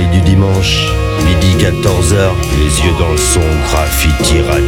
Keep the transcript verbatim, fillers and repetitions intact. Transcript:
du dimanche, midi quatorze heures, les yeux dans le son, graffiti radio.